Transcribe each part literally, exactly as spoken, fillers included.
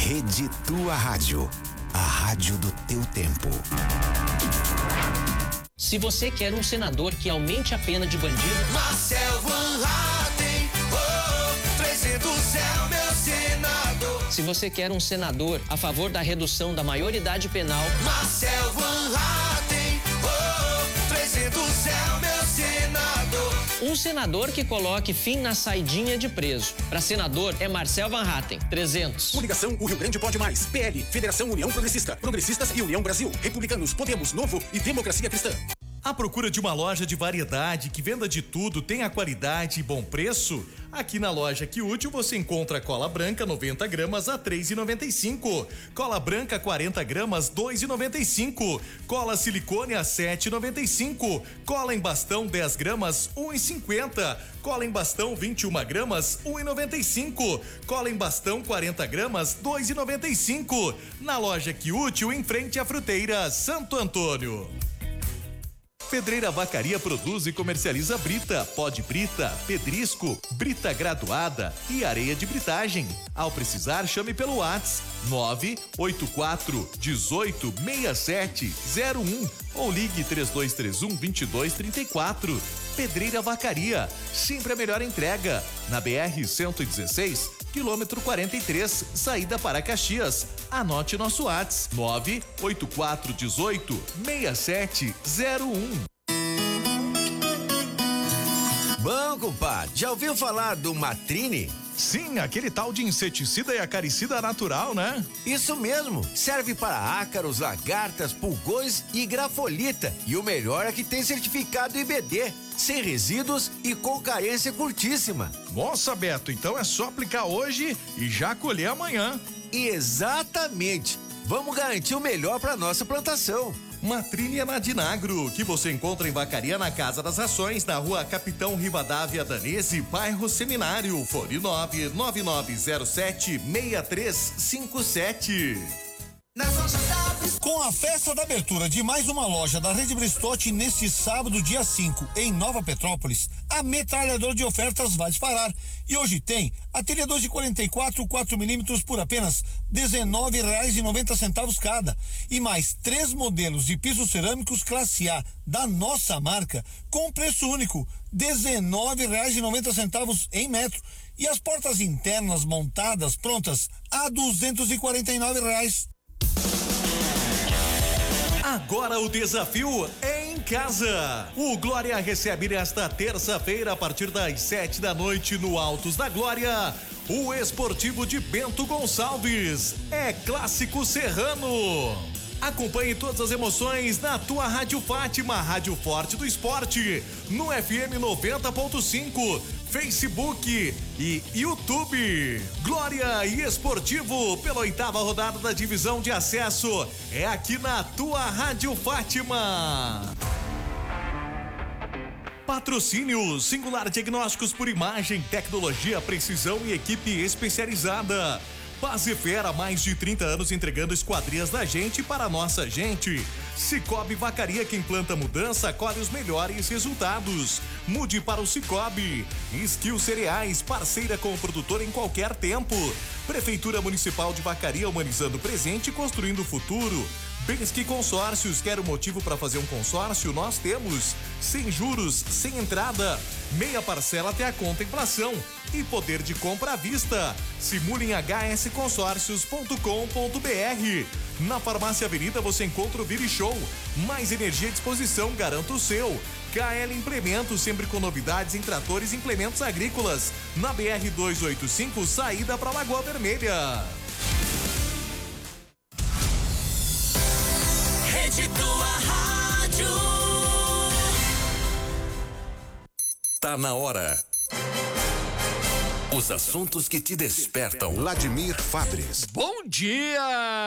Rede Tua Rádio, a rádio do teu tempo. Se você quer um senador que aumente a pena de bandido, Marcel Van Hatten, oh, trezentos é o meu senador. Se você quer um senador a favor da redução da maioridade penal, Marcel Van Hatten, oh, trezentos é o meu senador. um senador que coloque fim na saidinha de preso. Para senador é Marcel Van Hatten, trezentos. Coligação O Rio Grande Pode Mais, P L, Federação União Progressista, Progressistas e União Brasil, Republicanos, Podemos, Novo e Democracia Cristã. À procura de uma loja de variedade que venda de tudo, tenha qualidade e bom preço? Aqui na loja Que Útil você encontra cola branca noventa gramas a três e noventa e cinco, cola branca quarenta gramas dois e noventa e cinco, cola silicone a sete e noventa e cinco, cola em bastão dez gramas um e cinquenta, cola em bastão vinte e uma gramas um e noventa e cinco, cola em bastão quarenta gramas dois e noventa e cinco. Na loja Que Útil, em frente à fruteira Santo Antônio. Pedreira Vacaria produz e comercializa brita, pó de brita, pedrisco, brita graduada e areia de britagem. Ao precisar, chame pelo WhatsApp nove oito quatro dezoito sessenta e sete zero um ou ligue três dois três um dois dois três quatro. Pedreira Vacaria, sempre a melhor entrega. Na B R cento e dezesseis, quilômetro quarenta e três, saída para Caxias. Anote nosso WhatsApp nove oito quatro dezoito sessenta e sete zero um. Bom, compadre, já ouviu falar do Matrine? Sim, aquele tal de inseticida e acaricida natural, né? Isso mesmo, serve para ácaros, lagartas, pulgões e grafolita. E o melhor é que tem certificado I B D, sem resíduos e com carência curtíssima. Nossa, Beto, então é só aplicar hoje e já colher amanhã. Exatamente, vamos garantir o melhor para nossa plantação. Matrine é na Dinagro, que você encontra em Vacaria na Casa das Rações, na rua Capitão Rivadavia Danese, bairro Seminário, fone nove nove nove zero sete seis três cinco sete. Com a festa da abertura de mais uma loja da Rede Bristotti neste sábado, dia cinco, em Nova Petrópolis, a metralhadora de ofertas vai disparar. E hoje tem a telha dois de quarenta e quatro, quatro milímetros por apenas dezenove reais e noventa centavos cada. E mais três modelos de pisos cerâmicos classe A da nossa marca com preço único, dezenove reais e noventa centavos em metro. E as portas internas montadas prontas a duzentos e quarenta e nove reais. Agora o desafio é em casa. O Glória recebe nesta terça-feira, a partir das sete da noite, no Altos da Glória, o Esportivo de Bento Gonçalves. É clássico serrano. Acompanhe todas as emoções na tua Rádio Fátima, Rádio Forte do Esporte, no F M noventa ponto cinco, Facebook e YouTube. Glória e Esportivo pela oitava rodada da divisão de acesso. É aqui na tua Rádio Fátima. Patrocínio Singular Diagnósticos por Imagem, Tecnologia, Precisão e equipe especializada. Basefer, há mais de trinta anos entregando esquadrias da gente para a nossa gente. Cicobi Vacaria, quem planta mudança, colhe os melhores resultados. Mude para o Cicobi. Skill Cereais, parceira com o produtor em qualquer tempo. Prefeitura Municipal de Vacaria, humanizando o presente e construindo o futuro. Bensky Consórcios, quer um motivo para fazer um consórcio? Nós temos. Sem juros, sem entrada, meia parcela até a contemplação e poder de compra à vista. Simule em h s consórcios ponto com ponto b r. Na Farmácia Avenida você encontra o Viri Show. Mais energia à disposição, garanta o seu. K L Implementos, sempre com novidades em tratores e implementos agrícolas. Na B R duzentos e oitenta e cinco, saída para Lagoa Vermelha. Rede Tua Rádio. Tá na hora. Os assuntos que te despertam. Vladimir Fabres. Bom dia!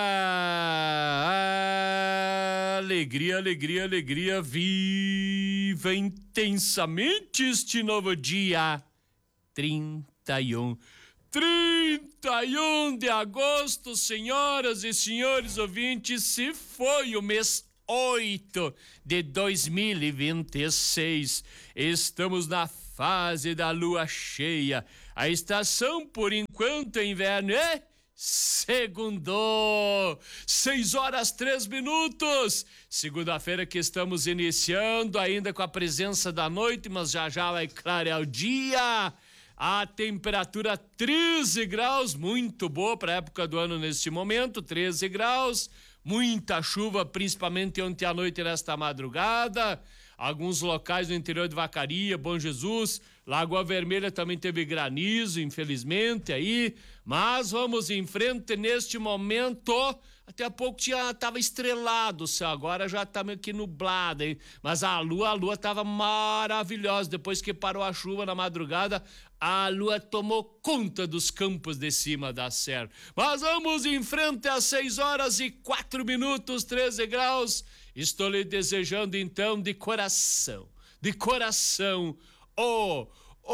Alegria, alegria, alegria. Viva intensamente este novo dia. trinta e um. trinta e um de agosto, senhoras e senhores ouvintes, se foi o mês oito de dois mil e vinte e seis. Estamos na fase da lua cheia. A estação, por enquanto, é inverno. É, Segundou, seis horas, três minutos. Segunda-feira que estamos iniciando, ainda com a presença da noite, mas já já vai clarear o dia. A temperatura treze graus, muito boa para a época do ano neste momento, treze graus. Muita chuva, principalmente ontem à noite e nesta madrugada. Alguns locais no interior de Vacaria, Bom Jesus, Lagoa Vermelha também teve granizo, infelizmente, aí. Mas vamos em frente neste momento. Até há pouco tinha, tava estrelado o céu, agora já tá meio que nublado, hein? Mas a lua, a lua tava maravilhosa. Depois que parou a chuva na madrugada, a lua tomou conta dos campos de cima da serra. Mas vamos em frente às seis horas e quatro minutos, treze graus. Estou lhe desejando então de coração, de coração, o,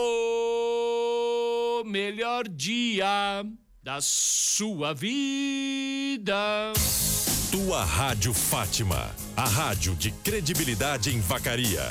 o melhor dia da sua vida. Tua Rádio Fátima, a rádio de credibilidade em Vacaria.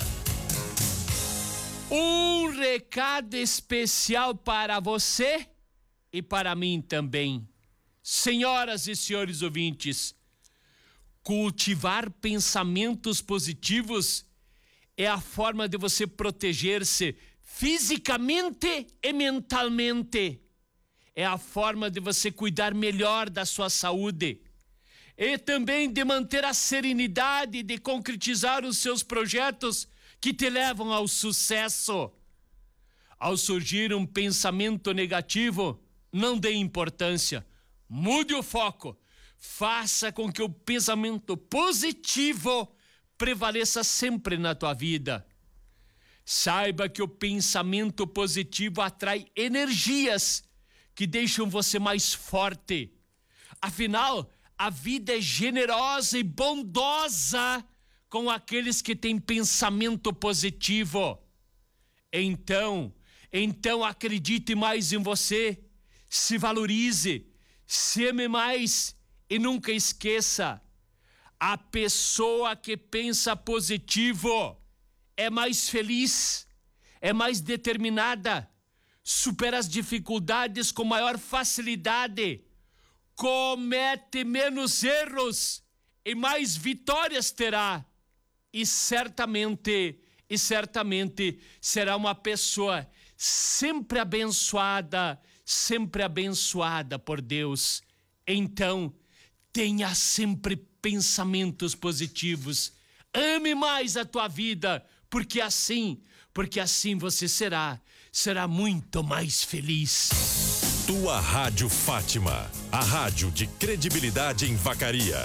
Um recado especial para você e para mim também. Senhoras e senhores ouvintes, cultivar pensamentos positivos é a forma de você proteger-se fisicamente e mentalmente. É a forma de você cuidar melhor da sua saúde. E também de manter a serenidade de concretizar os seus projetos que te levam ao sucesso. Ao surgir um pensamento negativo, não dê importância. Mude o foco. Faça com que o pensamento positivo prevaleça sempre na tua vida. Saiba que o pensamento positivo atrai energias que deixam você mais forte. Afinal, a vida é generosa e bondosa com aqueles que têm pensamento positivo. Então, então acredite mais em você, se valorize, se ame mais. E nunca esqueça, a pessoa que pensa positivo é mais feliz, é mais determinada, supera as dificuldades com maior facilidade, comete menos erros e mais vitórias terá. E certamente, e certamente será uma pessoa sempre abençoada, sempre abençoada por Deus. Então, tenha sempre pensamentos positivos. Ame mais a tua vida, porque assim, porque assim você será, será muito mais feliz. Tua Rádio Fátima, a rádio de credibilidade em Vacaria.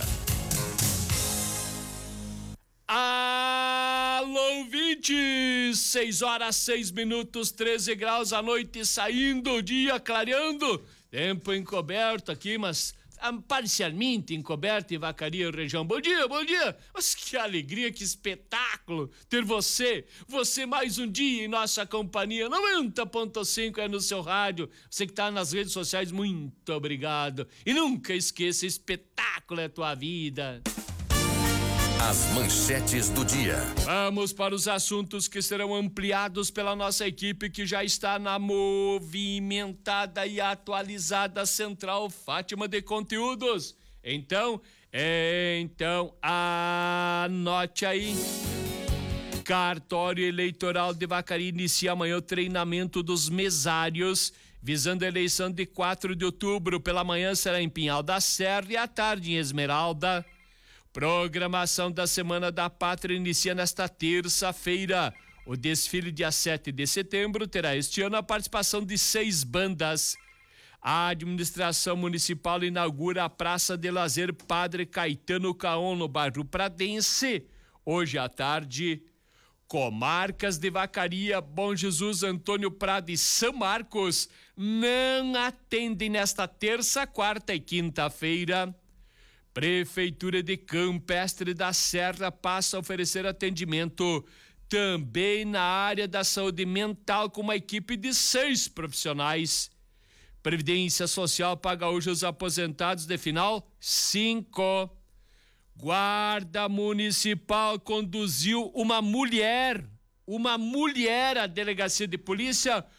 Alô, ouvintes! seis horas, seis minutos, treze graus à noite, saindo o dia, clareando. Tempo encoberto aqui, mas parcialmente encoberto em Vacaria e região. Bom dia, bom dia! Mas que alegria, que espetáculo ter você, você mais um dia em nossa companhia. noventa ponto cinco é no seu rádio. Você que está nas redes sociais, muito obrigado. E nunca esqueça, espetáculo é a tua vida. As manchetes do dia. Vamos para os assuntos que serão ampliados pela nossa equipe que já está na movimentada e atualizada Central Fátima de Conteúdos. Então, é, então, anote aí. Cartório Eleitoral de Vacaria inicia amanhã o treinamento dos mesários, visando a eleição de quatro de outubro. Pela manhã será em Pinhal da Serra e à tarde em Esmeralda. Programação da Semana da Pátria inicia nesta terça-feira. O desfile dia sete de setembro terá este ano a participação de seis bandas. A administração municipal inaugura a Praça de Lazer Padre Caetano Caon, no bairro Pradense, hoje à tarde. Comarcas de Vacaria, Bom Jesus, Antônio Prado e São Marcos não atendem nesta terça, quarta e quinta-feira. Prefeitura de Campestre da Serra passa a oferecer atendimento também na área da saúde mental com uma equipe de seis profissionais. Previdência Social paga hoje os aposentados de final cinco. Guarda Municipal conduziu uma mulher, uma mulher à delegacia de polícia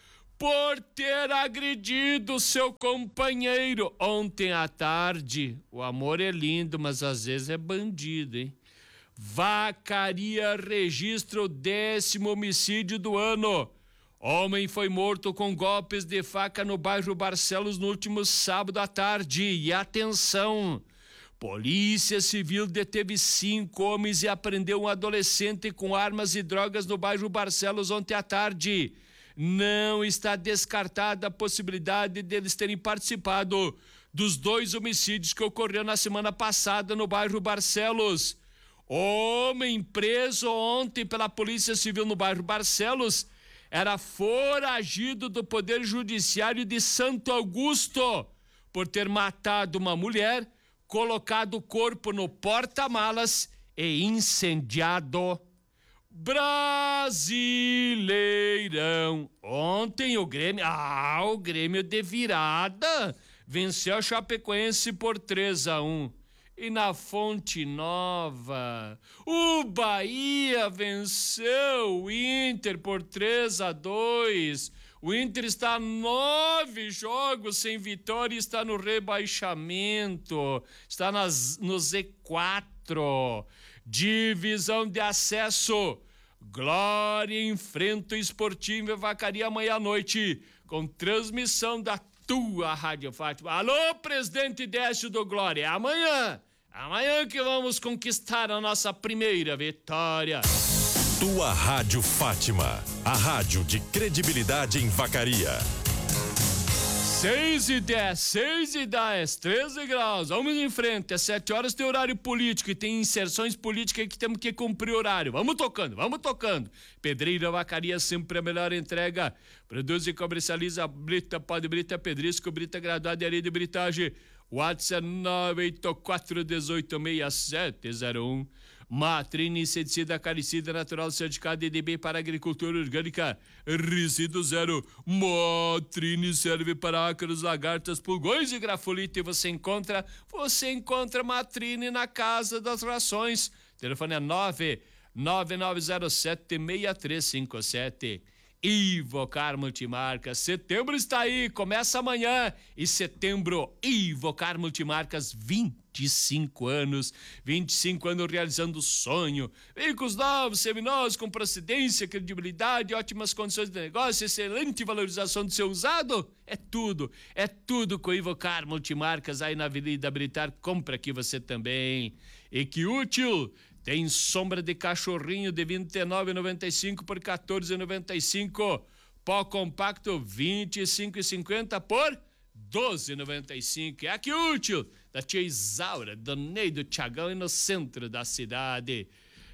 por ter agredido seu companheiro ontem à tarde. O amor é lindo, mas às vezes é bandido, hein? Vacaria registra o décimo homicídio do ano. Homem foi morto com golpes de faca no bairro Barcelos no último sábado à tarde. E atenção! Polícia Civil deteve cinco homens e apreendeu um adolescente com armas e drogas no bairro Barcelos ontem à tarde. Não está descartada a possibilidade deles terem participado dos dois homicídios que ocorreram na semana passada no bairro Barcelos. Homem preso ontem pela Polícia Civil no bairro Barcelos era foragido do Poder Judiciário de Santo Augusto por ter matado uma mulher, colocado o corpo no porta-malas e incendiado. Brasileirão. Ontem o Grêmio, ah, o Grêmio de virada venceu a Chapecoense por três a um. E na Fonte Nova, o Bahia venceu o Inter por três a dois. O Inter está a nove jogos sem vitória e está no rebaixamento. Está nas, no Z quatro. Divisão de acesso. Glória enfrenta o Esportivo e Vacaria amanhã à noite, com transmissão da tua Rádio Fátima. Alô, presidente Décio do Glória, é amanhã. Amanhã que vamos conquistar a nossa primeira vitória. Tua Rádio Fátima, a rádio de credibilidade em Vacaria. Seis e dez, seis e dez, treze graus, vamos em frente, às sete horas tem horário político e tem inserções políticas que temos que cumprir horário, vamos tocando, vamos tocando. Pedreira Vacaria, sempre a melhor entrega, produz e comercializa brita, pó de brita, pedrisco, brita graduada e areia de britagem, WhatsApp nove oito quatro um oito seis sete zero um. Matrine inseticida acaricida natural certificado E D B para agricultura orgânica, resíduo zero. Matrine serve para ácaros, lagartas, pulgões e grafolite. E você encontra, você encontra Matrine na Casa das Rações. Telefone é nove nove nove zero sete seis três cinco sete. Ivocar Multimarcas, setembro está aí, começa amanhã. E setembro, Ivocar Multimarcas, vinte e cinco anos, vinte e cinco anos realizando o sonho. Veículos novos, seminovos, com procedência, credibilidade, ótimas condições de negócio, excelente valorização do seu usado. É tudo, é tudo com Ivocar Multimarcas, aí na Avenida Britar. Compra aqui você também. E que útil! Tem sombra de cachorrinho de vinte e nove reais e noventa e cinco por quatorze reais e noventa e cinco. Pó compacto vinte e cinco reais e cinquenta por doze reais e noventa e cinco. É aqui útil da tia Isaura, do Ney, do Tiagão e no centro da cidade.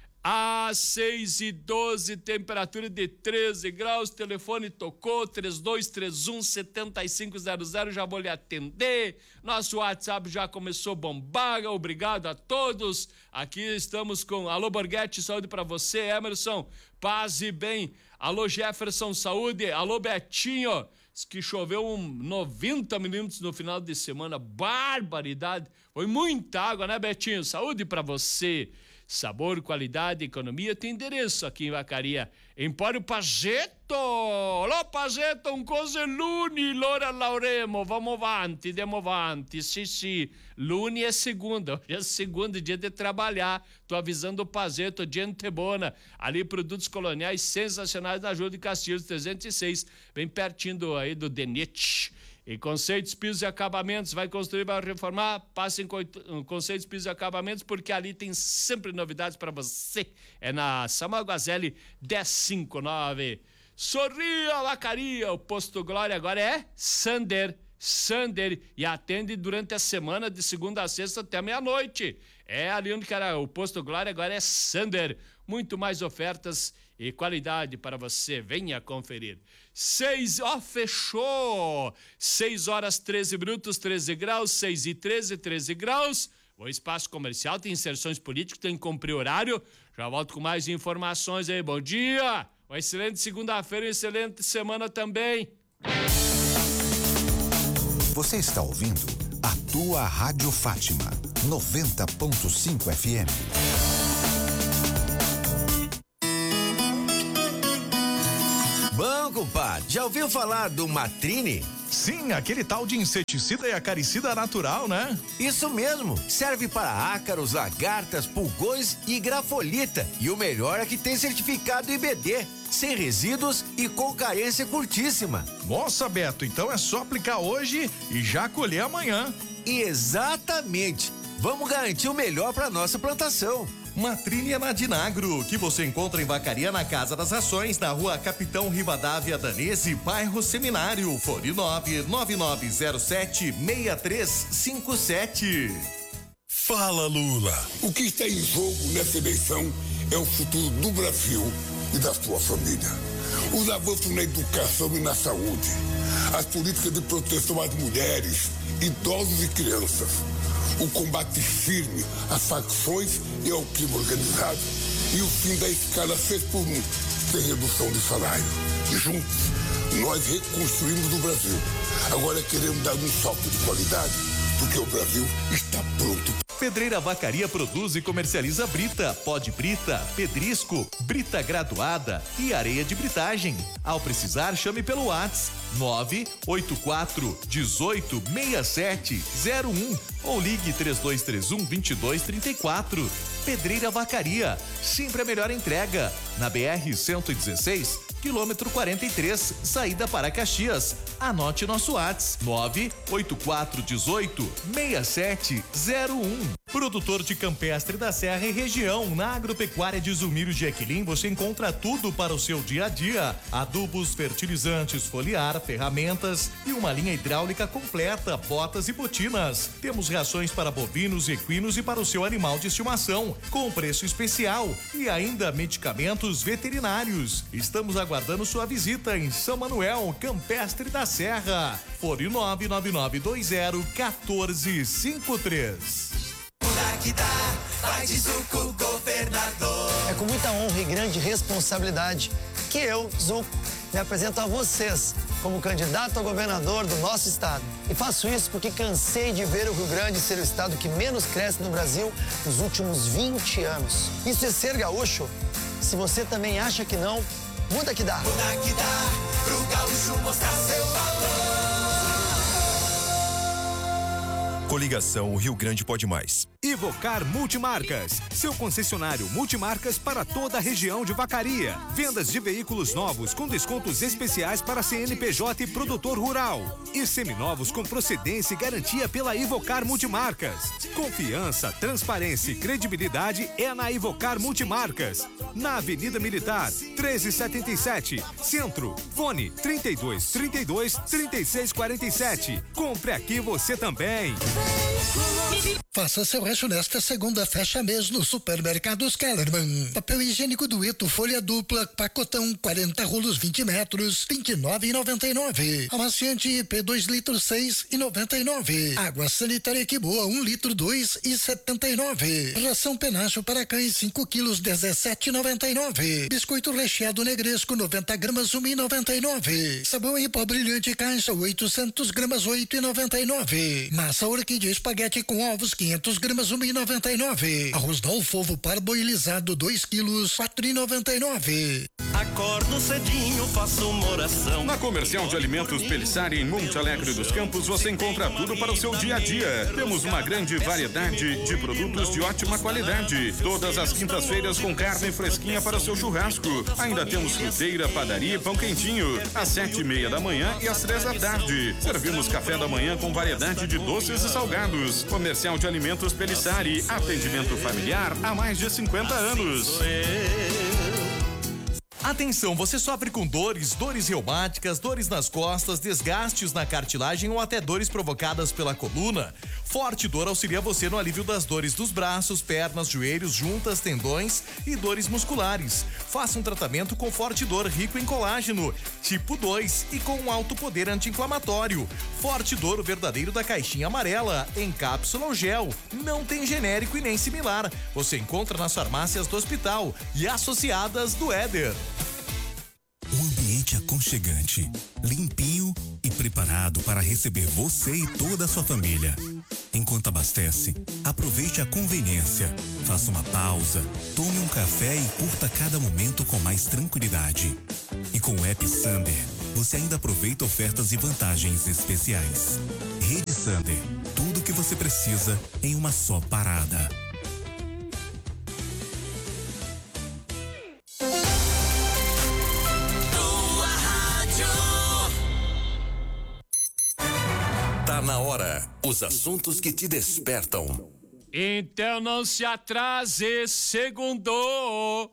Às seis e doze, temperatura de treze graus, telefone tocou, três dois três um sete cinco zero zero, já vou lhe atender. Nosso WhatsApp já começou a bombar, obrigado a todos. Aqui estamos com alô Borghetti, saúde pra você, Emerson, paz e bem. Alô Jefferson, saúde, alô Betinho, diz que choveu um noventa milímetros no final de semana, barbaridade, foi muita água, né Betinho? Saúde pra você. Sabor, qualidade, economia, tem endereço aqui em Vacaria. Empório Pageto! Alô, Pageto, un cose luni, l'ora lauremo, vamos avanti, demo avanti, sì, sì. Luni é segunda, hoje é segunda, dia de trabalhar. Tô avisando o Pageto, gente bona. Ali, produtos coloniais sensacionais da Júlio de Castilhos, trezentos e seis, bem pertinho do, aí do Denete. E Conceitos, Pisos e Acabamentos, vai construir, vai reformar, passe em Conceitos, Pisos e Acabamentos, porque ali tem sempre novidades para você. É na Samuel Guazelli, dez cinquenta e nove. Sorria, Vacaria, o Posto Glória agora é Sander, Sander, e atende durante a semana de segunda a sexta até meia-noite. É ali onde era o Posto Glória, agora é Sander. Muito mais ofertas e qualidade para você, venha conferir. Seis, ó, oh, fechou! Seis horas, treze minutos, treze graus, seis e treze, treze graus. O espaço comercial tem inserções políticas, tem que cumprir horário. Já volto com mais informações aí, bom dia! Uma excelente segunda-feira, uma excelente semana também. Você está ouvindo a tua Rádio Fátima, noventa ponto cinco F M. Banco compadre, já ouviu falar do Matrine? Sim, aquele tal de inseticida e acaricida natural, né? Isso mesmo, serve para ácaros, lagartas, pulgões e grafolita. E o melhor é que tem certificado I B D, sem resíduos e com carência curtíssima. Nossa, Beto, então é só aplicar hoje e já colher amanhã. Exatamente, vamos garantir o melhor para nossa plantação. Matrine é na Dinagro, que você encontra em Vacaria na Casa das Rações, na rua Capitão Rivadavia Danese, bairro Seminário, fone nove nove nove zero sete seis três cinco sete. Fala, Lula. O que está em jogo nessa eleição é o futuro do Brasil e da sua família. Os avanços na educação e na saúde, as políticas de proteção às mulheres, idosos e crianças, o combate firme às facções e ao crime organizado e o fim da escala seis por um, sem redução de salário. E juntos, nós reconstruímos o Brasil. Agora queremos dar um salto de qualidade, porque o Brasil está pronto. Pedreira Vacaria produz e comercializa brita, pó de brita, pedrisco, brita graduada e areia de britagem. Ao precisar, chame pelo WhatsApp nove oito quatro um oito seis sete zero um ou ligue três dois três um dois dois três quatro. Pedreira Vacaria, sempre a melhor entrega. Na B R cento e dezesseis, quilômetro quarenta e três, saída para Caxias. Anote nosso WhatsApp nove oito quatro um oito seis sete zero um. Produtor de campestre da Serra e região, na Agropecuária de Zumiro de Equilim, você encontra tudo para o seu dia a dia: adubos, fertilizantes, foliar, ferramentas e uma linha hidráulica completa, botas e botinas. Temos rações para bovinos, equinos e para o seu animal de estimação, com preço especial, e ainda medicamentos veterinários. Estamos aguardando sua visita em São Manuel, Campestre da Serra. Fone nove nove nove dois zero um quatro cinco três. Que dá, vai de Zuco governador. É com muita honra e grande responsabilidade que eu, Zuco, me apresento a vocês como candidato a governador do nosso estado. E faço isso porque cansei de ver o Rio Grande ser o estado que menos cresce no Brasil nos últimos vinte anos. Isso é ser gaúcho? Se você também acha que não, muda que dá. Muda que dá, pro gaúcho mostrar seu valor. Coligação Rio Grande Pode Mais. Ivocar Multimarcas, seu concessionário multimarcas para toda a região de Vacaria. Vendas de veículos novos com descontos especiais para C N P J e produtor rural. E seminovos com procedência e garantia pela Ivocar Multimarcas. Confiança, transparência e credibilidade é na Ivocar Multimarcas. Na Avenida Militar, treze setenta e sete, Centro. Fone trinta e dois, trinta e dois, trinta e seis quarenta e sete. Compre aqui você também. Faça seu rancho nesta segunda fecha mês no Supermercados Kellerman. Papel higiênico dueto, folha dupla, pacotão, quarenta rolos, vinte metros, vinte e nove reais e noventa e nove centavos. Amaciante I P dois litros, seis reais e noventa e nove centavos. Água sanitária que boa, um litro, dois reais e setenta e nove centavos. Ração penacho para cães, cinco quilos, dezessete reais e noventa e nove centavos. Biscoito recheado negresco, noventa gramas, um real e noventa e nove centavos. Sabão em pó brilhante caixa, oitocentos gramas, oito reais e noventa e nove centavos. Massa orquídea espaguete com ovos, quinhentos gramas, um real e noventa e nove centavos. Arroz Dalfovo parboilizado, dois quilos, quatro reais e noventa e nove centavos. Acordo cedinho, faço uma oração. Na Comercial de Alimentos Pelissari, em Monte Alegre dos Campos, você encontra tudo para o seu dia a dia. Temos uma grande variedade de produtos de ótima qualidade. Todas as quintas-feiras com carne fresquinha para o seu churrasco. Ainda temos fruteira, padaria e pão quentinho. Às sete e meia da manhã e às três da tarde. Servimos café da manhã com variedade de doces e salgados. Comercial de Alimentos Pelissari. Atendimento familiar há mais de cinquenta anos. Atenção, você sofre com dores, dores reumáticas, dores nas costas, desgastes na cartilagem ou até dores provocadas pela coluna? Forte Dor auxilia você no alívio das dores dos braços, pernas, joelhos, juntas, tendões e dores musculares. Faça um tratamento com Forte Dor rico em colágeno, tipo dois e com um alto poder anti-inflamatório. Forte Dor, o verdadeiro da caixinha amarela, em cápsula ou gel. Não tem genérico e nem similar. Você encontra nas farmácias do hospital e associadas do Éder. Um ambiente aconchegante, limpinho e preparado para receber você e toda a sua família. Enquanto abastece, aproveite a conveniência. Faça uma pausa, tome um café e curta cada momento com mais tranquilidade. E com o app Sander, você ainda aproveita ofertas e vantagens especiais. Rede Sander, tudo o que você precisa em uma só parada. Tá na hora. Os assuntos que te despertam. Então não se atrase, segundou.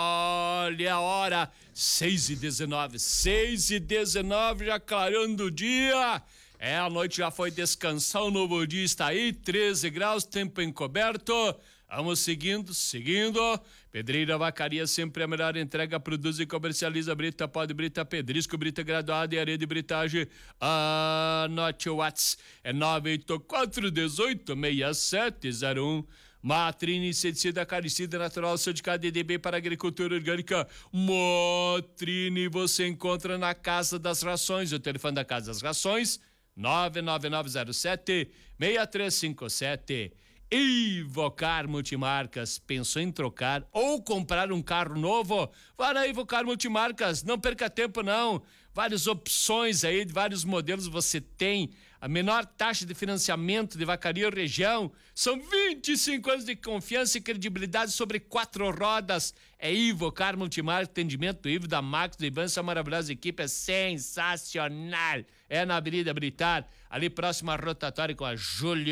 Olha a hora, seis e dezenove, seis e dezenove, já clareando o dia. É, a noite já foi descansar, o novo dia está aí, treze graus, tempo encoberto. Vamos seguindo, seguindo. Pedreira Vacaria, sempre a melhor entrega, produz e comercializa brita, pó de brita, pedrisco, brita graduada e areia de britagem. Anote o WhatsApp, é nove oito quatro um oito seis sete zero um. Matrine, inseticida, acaricida, natural, certificado D D B para agricultura orgânica. Matrine, você encontra na Casa das Rações. O telefone da Casa das Rações, nove nove nove zero sete seis três cinco sete. Ivocar Multimarcas, pensou em trocar ou comprar um carro novo? Vá na Ivocar Multimarcas, não perca tempo não. Várias opções aí, de vários modelos você tem. A menor taxa de financiamento de Vacaria região. São vinte e cinco anos de confiança e credibilidade sobre quatro rodas. É Ivocar Multimarcas, atendimento do Ivo da Max, do Ivan, essa maravilhosa equipe é sensacional. É na Avenida Britar, ali próximo à rotatória com a Júlio.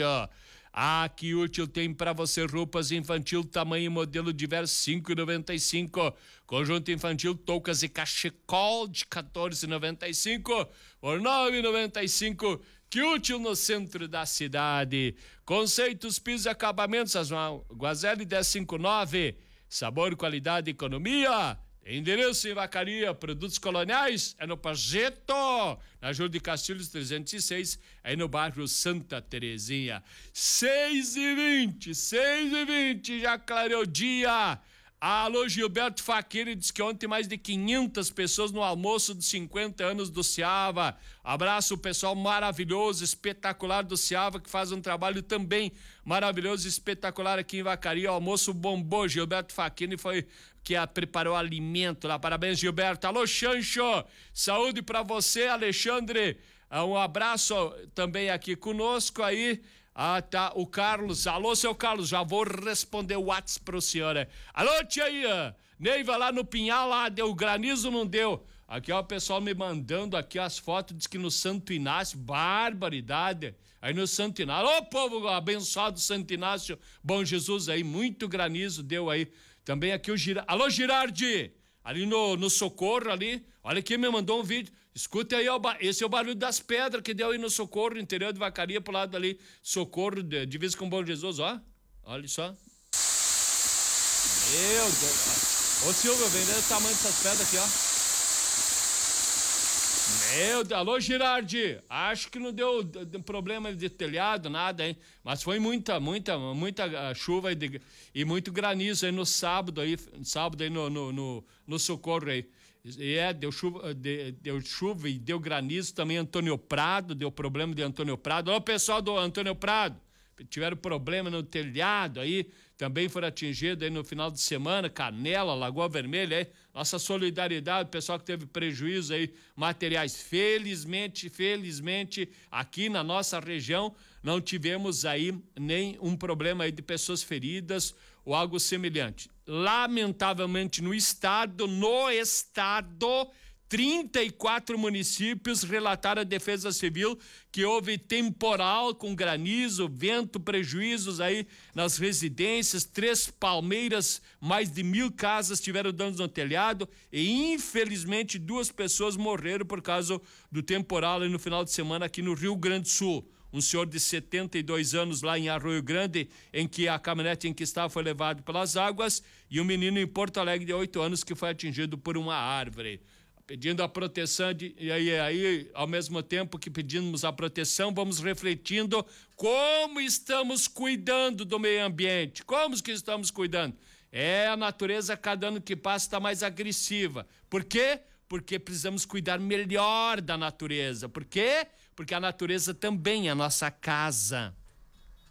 Ah, que útil tem para você roupas infantil, tamanho e modelo diverso, cinco reais e noventa e cinco centavos. Conjunto infantil, toucas e cachecol de quatorze reais e noventa e cinco centavos por nove reais e noventa e cinco centavos. Que útil no centro da cidade. Conceitos, pisos e acabamentos, as Guazelli dez cinquenta e nove. Sabor, qualidade, economia. Endereço em Vacaria, produtos coloniais, é no Pajeto, na Júlio de Castilhos trezentos e seis, aí no bairro Santa Terezinha. seis e vinte, seis e vinte, já clareou o dia. Alô, Gilberto Faquini, diz que ontem mais de quinhentas pessoas no almoço de cinquenta anos do Ciava. Abraço o pessoal maravilhoso, espetacular do Ciava, que faz um trabalho também maravilhoso, espetacular aqui em Vacaria. O almoço bombou, Gilberto Faquini foi que a, preparou alimento lá. Parabéns, Gilberto. Alô, Chancho, saúde pra você, Alexandre. Um abraço também aqui conosco aí. Ah, tá, o Carlos. Alô, seu Carlos, já vou responder o WhatsApp pro senhor. Alô, tia Neiva, lá no Pinhal, lá deu granizo, não deu? Aqui, ó, o pessoal me mandando aqui as fotos, diz que no Santo Inácio, barbaridade. Aí no Santo Inácio, ô povo abençoado Santo Inácio, bom Jesus aí, muito granizo deu aí. Também aqui o Girardi. Alô, Girardi, ali no, no Socorro ali, olha aqui, me mandou um vídeo. Escuta aí, ó, esse é o barulho das pedras que deu aí no Socorro, no interior de Vacaria, pro lado ali, Socorro, divisa com Bom Jesus, ó. Olha só. Meu Deus. Ô, Silvio, vem ver o tamanho dessas pedras aqui, ó. Meu Deus. Alô, Girardi. Acho que não deu problema de telhado, nada, hein? Mas foi muita, muita, muita chuva e, de, e muito granizo aí no sábado aí, sábado aí no, no, no, no Socorro aí. E é, deu chuva, de, deu chuva e deu granizo também. Antônio Prado, deu problema de Antônio Prado. Olha o pessoal do Antônio Prado, tiveram problema no telhado aí, também foram atingidos aí no final de semana, Canela, Lagoa Vermelha, aí. Nossa solidariedade, o pessoal que teve prejuízo aí, materiais. Felizmente, felizmente, aqui na nossa região, não tivemos aí nem um problema aí de pessoas feridas ou algo semelhante. Lamentavelmente, no estado, no estado, trinta e quatro municípios relataram à Defesa Civil que houve temporal com granizo, vento, prejuízos aí nas residências. Três palmeiras, mais de mil casas tiveram danos no telhado e, infelizmente, duas pessoas morreram por causa do temporal aí no final de semana aqui no Rio Grande do Sul. Um senhor de setenta e dois anos lá em Arroio Grande, em que a caminhonete em que estava foi levado pelas águas, e um menino em Porto Alegre de oito anos que foi atingido por uma árvore. Pedindo a proteção, de, e aí, aí, ao mesmo tempo que pedimos a proteção, vamos refletindo como estamos cuidando do meio ambiente. Como que estamos cuidando? É, a natureza, cada ano que passa, está mais agressiva. Por quê? Porque precisamos cuidar melhor da natureza. Por quê? Porque a natureza também é a nossa casa.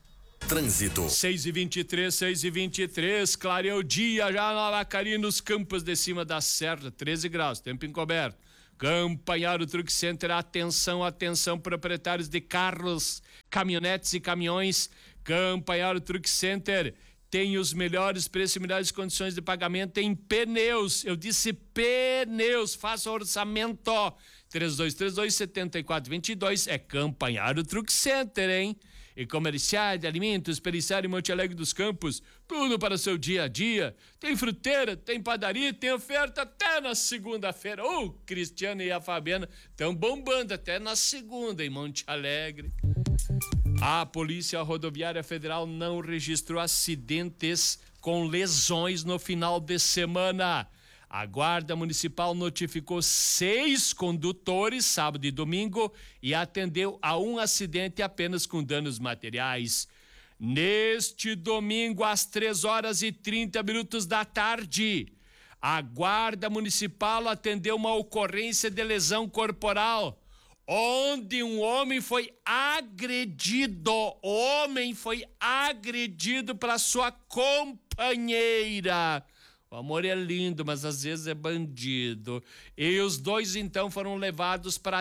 Trânsito. seis e vinte e três, seis e vinte e três, clareou o dia já na Vacaria, nos campos de cima da serra, treze graus, tempo encoberto. Campanharo Truck Center, atenção, atenção, proprietários de carros, caminhonetes e caminhões. Campanharo Truck Center tem os melhores preços e melhores condições de pagamento em pneus. Eu disse pneus, faça orçamento. três dois três dois, sete quatro dois dois é Campanharo Truck Center, hein? E comerciais de alimentos, Perissara e Monte Alegre dos Campos, tudo para o seu dia a dia. Tem fruteira, tem padaria, tem oferta até na segunda-feira. Ô, oh, Cristiano e a Fabiana estão bombando até na segunda em Monte Alegre. A Polícia Rodoviária Federal não registrou acidentes com lesões no final de semana. A Guarda Municipal notificou seis condutores sábado e domingo e atendeu a um acidente apenas com danos materiais. Neste domingo, às três horas e trinta minutos da tarde, a Guarda Municipal atendeu uma ocorrência de lesão corporal, onde um homem foi agredido. O homem foi agredido pela sua companheira. O amor é lindo, mas às vezes é bandido. E os dois, então, foram levados para a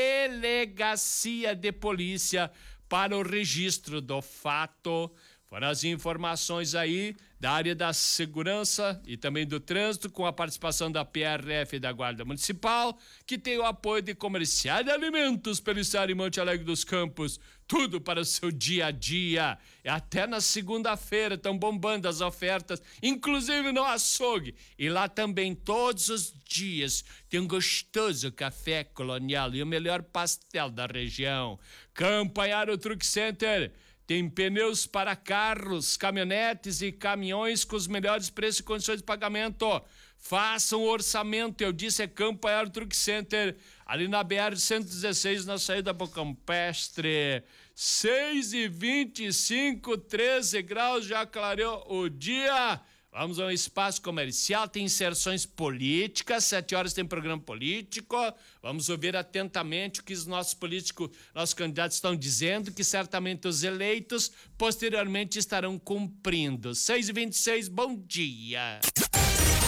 delegacia de polícia para o registro do fato. Foram as informações aí da área da segurança e também do trânsito, com a participação da P R F e da Guarda Municipal, que tem o apoio de Comercial de Alimentos, Perissara e Monte Alegre dos Campos. Tudo para o seu dia a dia. E até na segunda-feira estão bombando as ofertas, inclusive no açougue. E lá também, todos os dias, tem um gostoso café colonial e o melhor pastel da região. Campanharo Truck Center tem pneus para carros, caminhonetes e caminhões com os melhores preços e condições de pagamento. Faça um orçamento, eu disse, é Campanharo Truck Center, ali na B R cento e dezesseis, na saída para o Campestre. seis e vinte e cinco, treze graus, já clareou o dia. Vamos a um espaço comercial, tem inserções políticas, sete horas tem programa político. Vamos ouvir atentamente o que os nossos políticos, nossos candidatos estão dizendo, que certamente os eleitos posteriormente estarão cumprindo. seis e vinte e seis, bom dia.